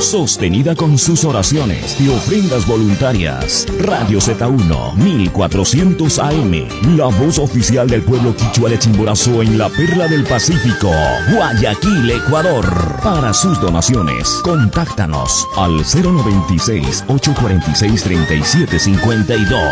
sostenida con sus oraciones y ofrendas voluntarias. Radio Z1 1400 AM, la voz oficial del pueblo quichua de Chimborazo en la perla del Pacífico, Guayaquil, Ecuador. Para sus donaciones, contáctanos al 096-846-3752.